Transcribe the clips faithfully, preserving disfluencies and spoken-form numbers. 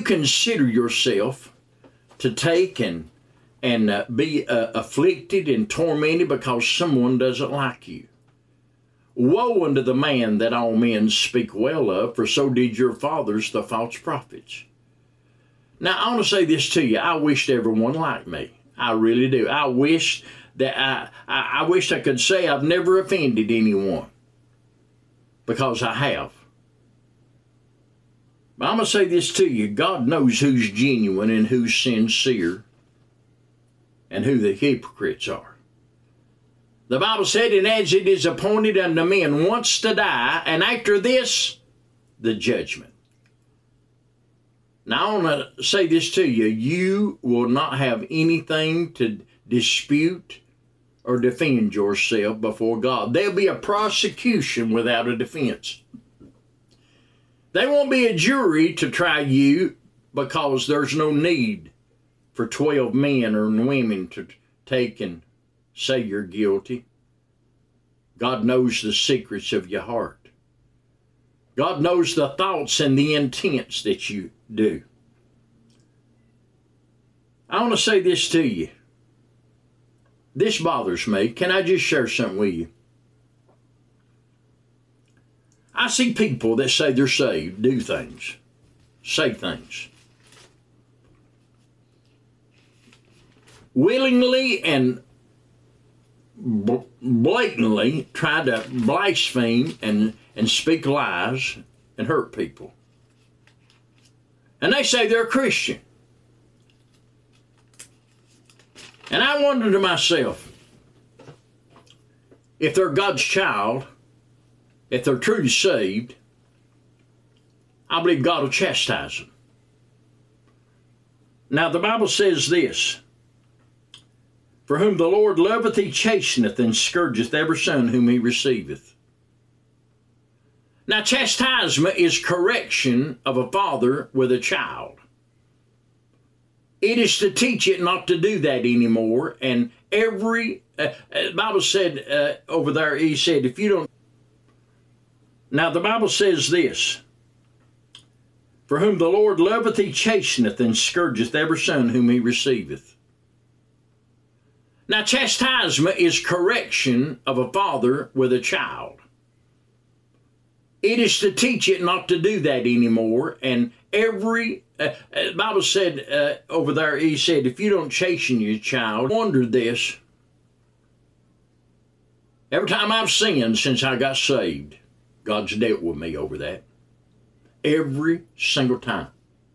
consider yourself to take and and uh, be uh, afflicted and tormented because someone doesn't like you, woe unto the man that all men speak well of, for so did your fathers, the false prophets. Now, I want to say this to you. I wished everyone liked me. I really do. I wish that I, I, I wish I could say I've never offended anyone, because I have. But I'm going to say this to you. God knows who's genuine and who's sincere and who the hypocrites are. The Bible said, and as it is appointed unto men once to die, and after this, the judgment. Now, I want to say this to you. You will not have anything to dispute or defend yourself before God. There'll be a prosecution without a defense. There won't be a jury to try you, because there's no need for twelve men or women to take and say you're guilty. God knows the secrets of your heart. God knows the thoughts and the intents that you do. I want to say this to you. This bothers me. Can I just share something with you? I see people that say they're saved, do things, say things, willingly and blatantly try to blaspheme and, and speak lies and hurt people. And they say they're a Christian. And I wonder to myself, if they're God's child, if they're truly saved, I believe God will chastise them. Now the Bible says this, for whom the Lord loveth, he chasteneth, and scourgeth every son whom he receiveth. Now chastisement is correction of a father with a child. It is to teach it not to do that anymore. And every, uh, the Bible said uh, over there, he said, if you don't, now the Bible says this, for whom the Lord loveth, he chasteneth, and scourgeth every son whom he receiveth. Now chastisement is correction of a father with a child. It is to teach it not to do that anymore. And every, uh, the Bible said uh, over there, he said, if you don't chasten your child, I wondered this. Every time I've sinned since I got saved, God's dealt with me over that. Every single time.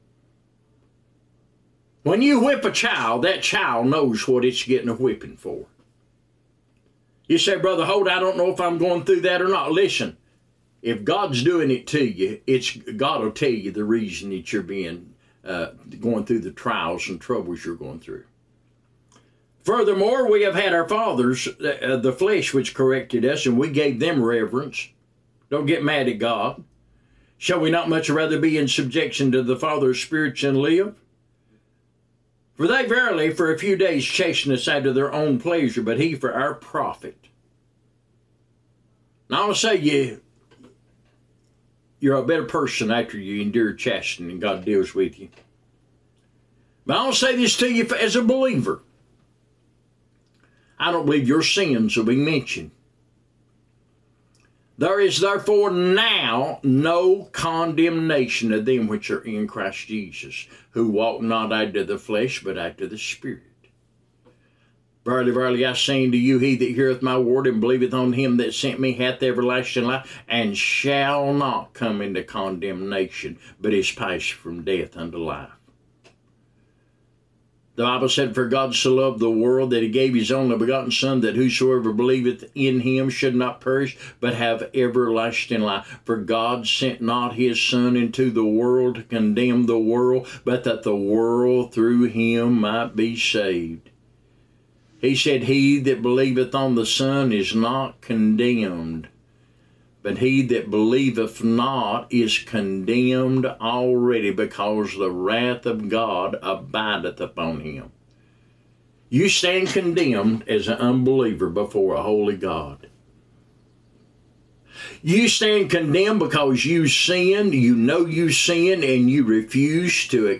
When you whip a child, that child knows what it's getting a whipping for. You say, Brother Holt, I don't know if I'm going through that or not. Listen, if God's doing it to you, it's God will tell you the reason that you're being uh, going through the trials and troubles you're going through. Furthermore, we have had our fathers, uh, the flesh which corrected us, and we gave them reverence. Don't get mad at God. Shall we not much rather be in subjection to the Father of spirits and live? For they verily for a few days chasten us after their own pleasure, but he for our profit. Now I want to say you, you're a better person after you endure chastening and God deals with you. But I want to say this to you as a believer. I don't believe your sins will be mentioned. There is therefore now no condemnation of them which are in Christ Jesus, who walk not after the flesh, but after the Spirit. Verily, verily, I say unto you, he that heareth my word and believeth on him that sent me hath everlasting life, and shall not come into condemnation, but is passed from death unto life. The Bible said, for God so loved the world that he gave his only begotten Son, that whosoever believeth in him should not perish, but have everlasting life. For God sent not his Son into the world to condemn the world, but that the world through him might be saved. He said, he that believeth on the Son is not condemned, but he that believeth not is condemned already, because the wrath of God abideth upon him. You stand condemned as an unbeliever before a holy God. You stand condemned because you sinned, you know you sinned, and you refuse to